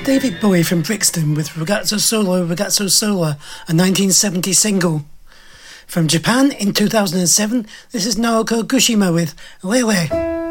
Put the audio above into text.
David Bowie from Brixton with Ragazzo Solo, Ragazzo Sola, a 1970 single. From Japan in 2007, this is Naoko Gushima with Lewe.